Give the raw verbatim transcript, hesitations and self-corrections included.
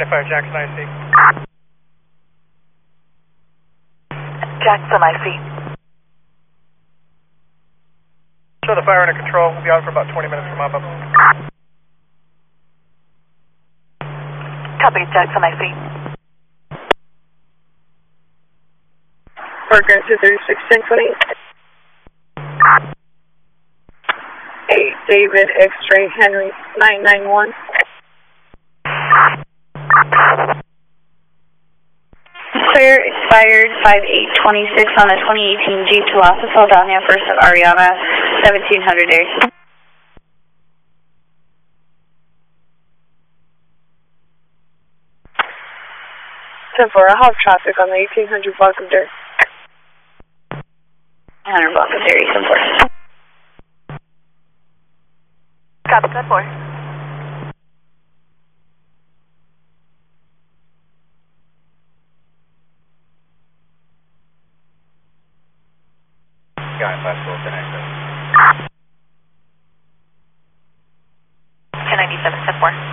Fire Jackson, I C. Jackson, I C. Show the fire under control. We'll be out for about twenty minutes from mop up. Copy, Jackson, I C. Parker two thirty-six, ten twenty. eight, David, X-ray, Henry, nine nine one. Clear, expired five eight twenty-six on a twenty eighteen Jeep Talasa, Saldana, first of Ariana, seventeen hundred days. ten four, I have traffic on the eighteen hundred block of dirt. one hundred block of Dairy, ten four. Copy, ten four. Got it, possible, ten ninety-seven. ten ninety-seven, ten four.